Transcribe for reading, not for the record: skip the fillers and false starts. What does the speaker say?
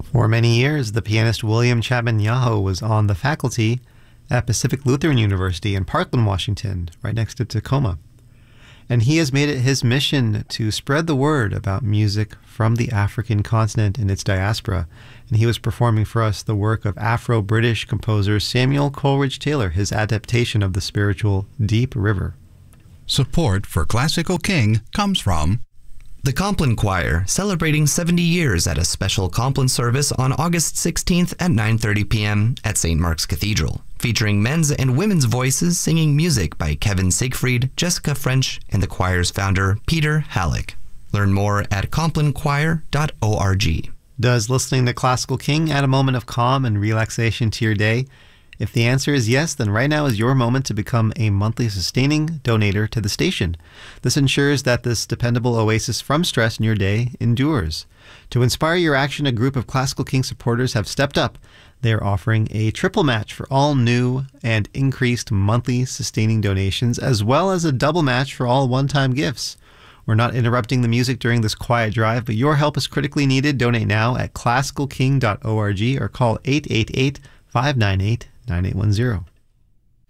For many years, the pianist William Chapman Yaho was on the faculty at Pacific Lutheran University in Parkland, Washington, right next to Tacoma. And he has made it his mission to spread the word about music from the African continent and its diaspora. And he was performing for us the work of Afro-British composer Samuel Coleridge Taylor, his adaptation of the spiritual Deep River. Support for Classical King comes from the Compline Choir, celebrating 70 years at a special Compline service on August 16th at 9:30 p.m. at St. Mark's Cathedral, featuring men's and women's voices singing music by Kevin Siegfried, Jessica French, and the choir's founder, Peter Halleck. Learn more at complinechoir.org. Does listening to Classical King add a moment of calm and relaxation to your day? If the answer is yes, then right now is your moment to become a monthly sustaining donator to the station. This ensures that this dependable oasis from stress in your day endures. To inspire your action, a group of Classical King supporters have stepped up. They are offering a triple match for all new and increased monthly sustaining donations, as well as a double match for all one-time gifts. We're not interrupting the music during this quiet drive, but your help is critically needed. Donate now at classicalking.org or call 888-598-9810.